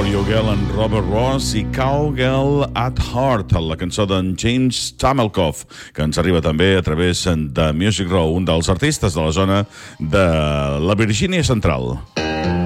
Rodeo Girl en Robert Ross i Cowgirl at Heart, la cançó d'en James Tamelkoff, que ens arriba també a través de Music Row, un dels artistes de la zona de la Virgínia Central.